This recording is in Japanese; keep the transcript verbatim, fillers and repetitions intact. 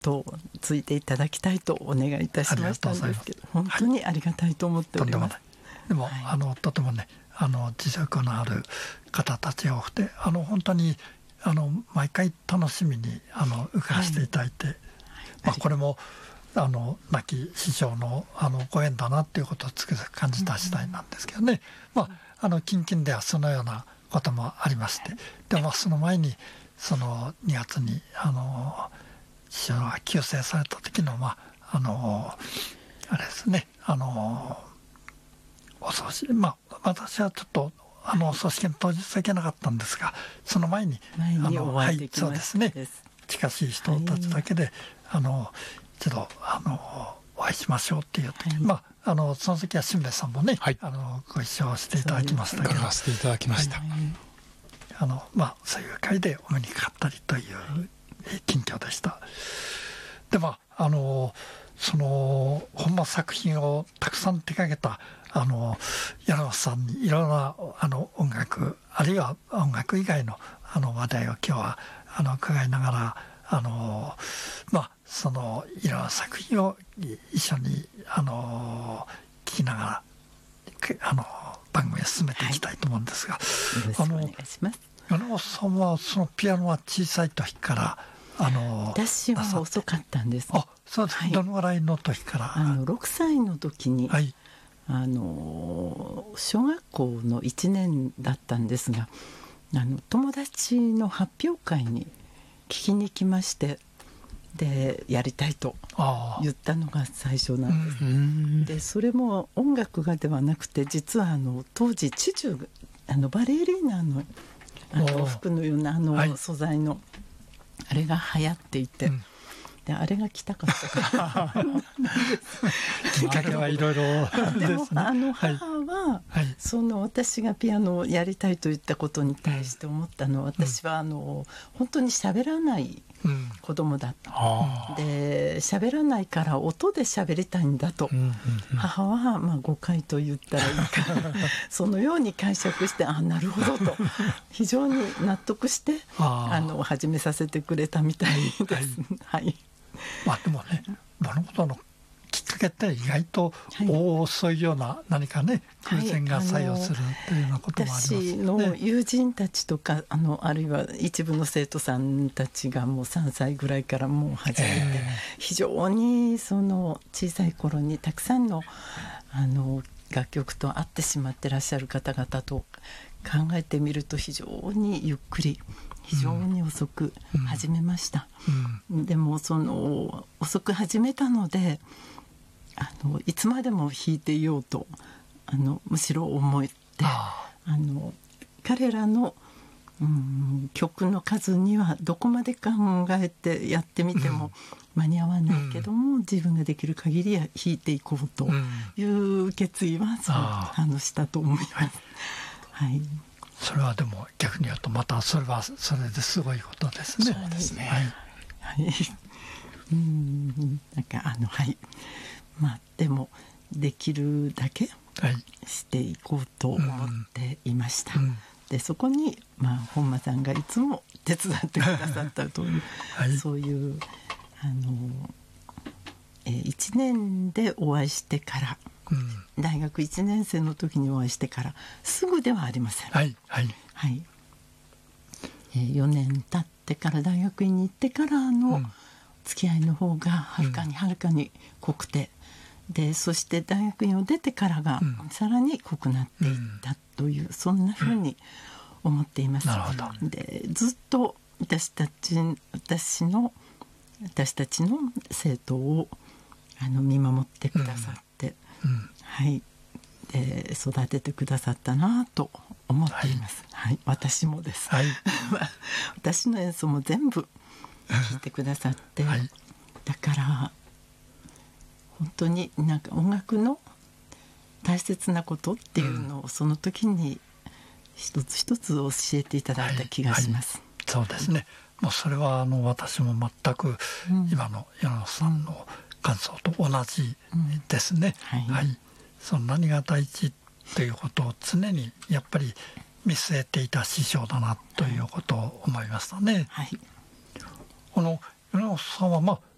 とついていただきたいとお願いいたしましたんですけど、本当にありがたいと思っております。はい、 でも、はい、あのとてもね、あの実力のある方たちが多くて、あの本当にあの毎回楽しみにあの受からせていただいて、はい、まあ、これもあの亡き師匠のあのご縁だなっていうことをつくづく感じた次第なんですけどね、まあ、あの近々ではそのようなこともありまして、でもその前にそのにがつにあの師匠が急逝された時の、まあ、あのあれですね、あのお葬式、まあ私はちょっとあのお葬式の当日は行けなかったんですが、その前に前にお会いできました。 はい、そうですね、近しい人たちだけで、はい、あの一度あのお会いしましょうっていう時、はい、まああのその時は新兵衛さんもね、はい、あのご一緒していただきましたけど、 伺わせていただきました。はい、 あのまあそういう会でお目にかかったりという、はい、近況でした。でまああのその本間作品をたくさん手掛けたあの柳本さんにいろんなあの音楽、あるいは音楽以外のあの話題を今日はあの伺いながら、あのまあそのいろんな作品を一緒にあの聞きながらあの番組を進めていきたいと思うんですが、はい、 よろしくお願いします。 柳本さんはそのピアノは小さい時からあの私は遅かったんです。 あ、そうです、はい、どのぐらいの時から？ あのろくさいの時に、 はい、 あの小学校のいちねんだったんですが、あの友達の発表会に聞きに来まして、でやりたいと言ったのが最初なんです。うん、でそれも音楽がではなくて、実はあの当時チチュあのバレリーナのあの服のようなあの、はい、素材のあれが流行っていて、うん、であれが着たかったからきっかけはいろいろでもあの母は、はい、その私がピアノをやりたいと言ったことに対して思ったのは、私はあの本当に喋らない子供だった、うん、で喋らないから音で喋りたいんだと、うんうんうん、母はまあ誤解と言ったらいいかそのように解釈して、あ、なるほどと非常に納得してあの始めさせてくれたみたいです。はい、はい、 まあでもね、このことのきっかけって意外と、はい、おそういうような何かね偶然が作用するというようなこともありますね。 私の友人たちとか あのあるいは一部の生徒さんたちがもうさんさいぐらいからもう始めて、えー、非常にその小さい頃にたくさんのあの楽曲と合ってしまってらっしゃる方々と考えてみると、非常にゆっくり非常に遅く始めました、うんうん、でもその遅く始めたので、あのいつまでも弾いていようとあのむしろ思って、あの彼らの、うん、曲の数にはどこまで考えてやってみても間に合わないけども、うん、自分ができる限りは弾いていこうという決意はそうあのしたと思います。はい、 それはでも逆に言うとまたそれはそれですごいことですね。 そうですね。 はい、はい、うんなんかあのはいまあでもできるだけしていこうと思っていました。はい、うん、でそこにまあ本間さんがいつも手伝ってくださったという、はい、そういうあの、えー、いちねんでお会いしてから。うん、大学いちねん生の時にお会いしてからすぐではありません。 はいはいはい、えー、よねん経ってから大学院に行ってからの付き合いの方がはるかにはるかに濃くて、うん、でそして大学院を出てからがさらに濃くなっていったという、うん、そんなふうに思っています。 なるほど。 でずっと私たち私の私たちの生徒をあの見守ってくださって、うんうん、はい、で育ててくださったなと思っています。はい、はい、私もです。はい、私の演奏も全部聴いてくださって、はい、だから本当になんか音楽の大切なことっていうのをその時に一つ一つ教えていただいた気がします。 はいはい、そうですね。もうそれはあの私も全く今の柳本さんの感想と同じですね。うん、はい、はい、その何が大事ということを常にやっぱり見据えていた師匠だなということを思いましたね。はい、この柳本さんはまあ